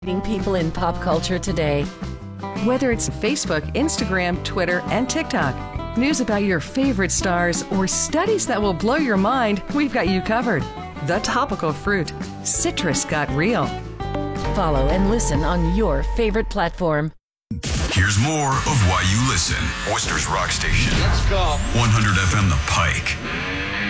People in pop culture today. Whether it's Facebook, Instagram, Twitter, and TikTok, news about your favorite stars, or studies that will blow your mind, we've got you covered. The Topical Fruit. Citrus got real. Follow and listen on your favorite platform. Here's more of Why You Listen. Worcester's Rock Station. Let's go. 100 FM The Pike.